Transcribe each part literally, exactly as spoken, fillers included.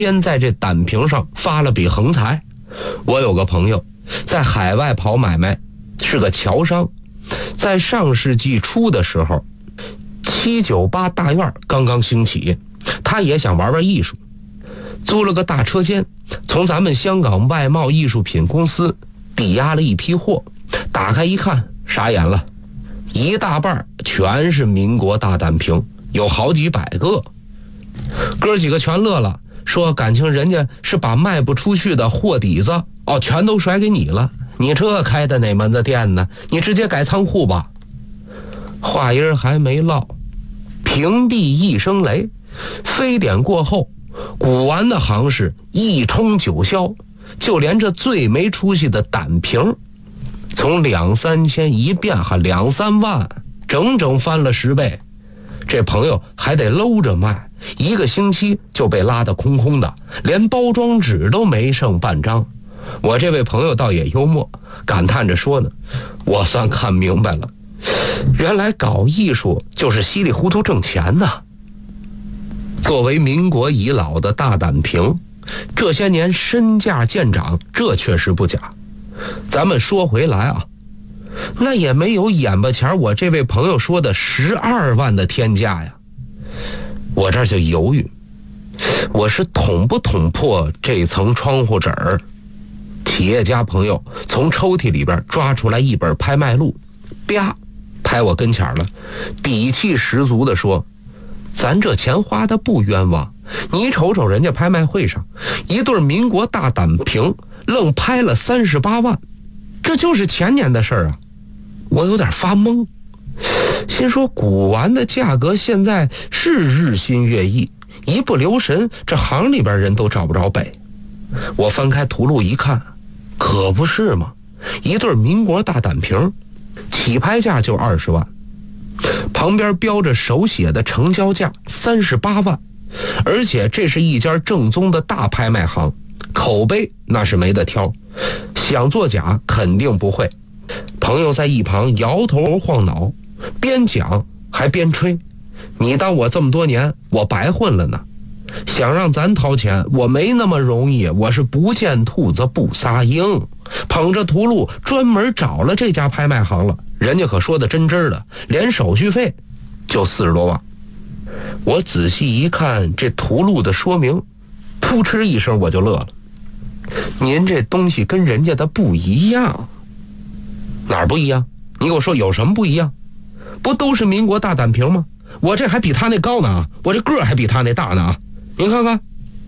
先在这胆瓶上发了笔横财。我有个朋友在海外跑买卖，是个侨商，在上世纪初的时候，七九八大院刚刚兴起，他也想玩玩艺术，租了个大车间，从咱们香港外贸艺术品公司抵押了一批货，打开一看，傻眼了，一大半全是民国大胆瓶，有好几百个。哥几个全乐了，说感情人家是把卖不出去的货底子哦，全都甩给你了，你这开的哪门子店呢？你直接改仓库吧。话音还没落，平地一声雷，非典过后，古玩的行市一冲九霄，就连这最没出息的胆瓶，从两三千一变还两三万，整整翻了十倍。这朋友还得搂着卖，一个星期就被拉得空空的，连包装纸都没剩半张。我这位朋友倒也幽默，感叹着说呢，我算看明白了，原来搞艺术就是稀里糊涂挣钱呐。作为民国遗老的大胆瓶，这些年身价见涨，这确实不假。咱们说回来啊，那也没有眼巴前我这位朋友说的十二万的天价呀。我这就犹豫，我是捅不捅破这层窗户纸儿？企业家朋友从抽屉里边抓出来一本拍卖录，啪，拍我跟前了，底气十足的说，咱这钱花的不冤枉，你瞅瞅人家拍卖会上一对民国大胆瓶愣拍了三十八万，这就是前年的事儿啊。我有点发懵，心说古玩的价格现在是日新月异，一不留神这行里边人都找不着北。我翻开图录一看，可不是嘛，一对民国大胆瓶起拍价就二十万，旁边标着手写的成交价三十八万，而且这是一家正宗的大拍卖行，口碑那是没得挑，想作假肯定不会。朋友在一旁摇头晃脑，边讲还边吹，你当我这么多年我白混了呢？想让咱掏钱我没那么容易，我是不见兔子不撒鹰。捧着图录专门找了这家拍卖行了，人家可说的真真的，连手续费就四十多万。我仔细一看这图录的说明，扑哧一声我就乐了，您这东西跟人家的不一样。哪儿不一样？你给我说有什么不一样？不都是民国大胆瓶吗？我这还比他那高呢，我这个儿还比他那大呢，您看看。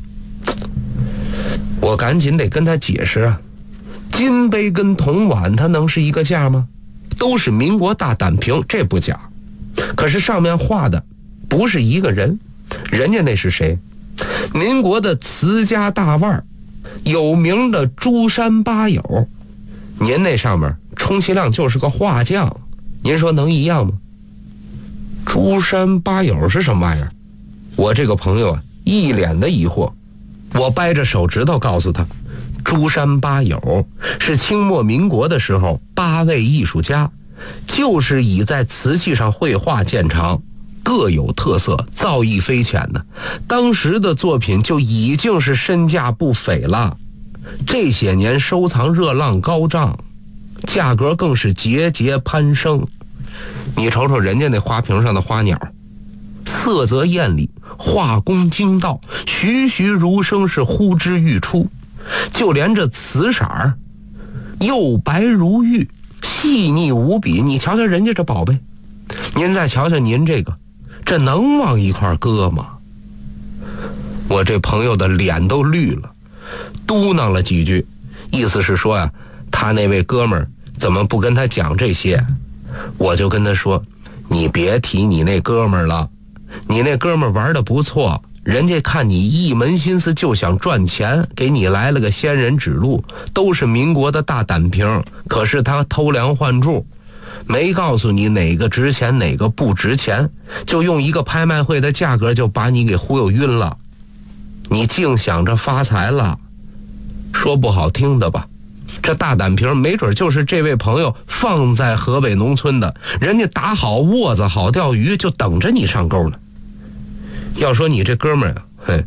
我赶紧得跟他解释啊，金杯跟铜碗它能是一个价吗？都是民国大胆瓶，这不假。可是上面画的不是一个人，人家那是谁？民国的慈家大腕，有名的朱山八友。您那上面充其量就是个画匠，您说能一样吗？朱山八友是什么玩意儿？我这个朋友啊一脸的疑惑。我掰着手指头告诉他，朱山八友是清末民国的时候八位艺术家，就是以在瓷器上绘画见长，各有特色，造诣非浅的，当时的作品就已经是身价不菲了。这些年收藏热浪高涨，价格更是节节攀升。你瞅瞅人家那花瓶上的花鸟，色泽艳丽，画工精到，栩栩如生，是呼之欲出。就连这瓷色儿又白如玉，细腻无比，你瞧瞧人家这宝贝，您再瞧瞧您这个，这能往一块搁吗？我这朋友的脸都绿了，嘟囔了几句，意思是说呀、啊，他那位哥们儿怎么不跟他讲这些？我就跟他说，你别提你那哥们儿了，你那哥们儿玩得不错，人家看你一门心思就想赚钱，给你来了个仙人指路，都是民国的大胆瓶，可是他偷梁换柱，没告诉你哪个值钱哪个不值钱，就用一个拍卖会的价格就把你给忽悠晕了，你净想着发财了。说不好听的吧，这大胆瓶没准就是这位朋友放在河北农村的，人家打好窝子好钓鱼，就等着你上钩呢。要说你这哥们儿啊，嘿，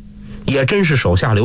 也真是手下留